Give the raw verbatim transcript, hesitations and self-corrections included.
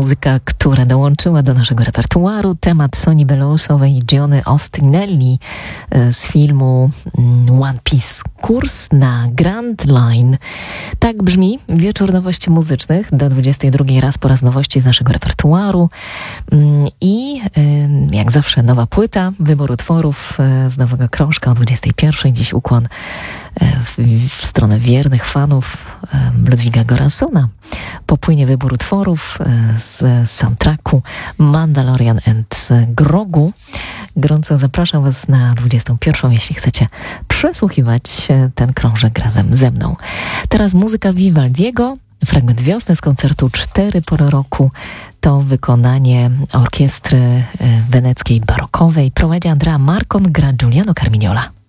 muzyka, która dołączyła do naszego repertuaru. Temat Soni Belosowej i Giony Ostinelli z filmu One Piece. Kurs na Grand Line. Tak brzmi wieczór nowości muzycznych. Do dwudziestej drugiej raz po raz nowości z naszego repertuaru. I jak zawsze nowa płyta, wybór utworów z nowego krążka o dwudziestej pierwszej. Dziś ukłon w, w stronę wiernych fanów Ludwiga Göranssona. Popłynie wybór utworów z soundtracku Mandalorian and Grogu. Gorąco zapraszam Was na dwudziestą pierwszą, jeśli chcecie przesłuchiwać ten krążek razem ze mną. Teraz muzyka Vivaldiego, fragment wiosny z koncertu Cztery Pory Roku. To wykonanie orkiestry weneckiej barokowej. Prowadzi Andrea Marcon, gra Giuliano Carmignola.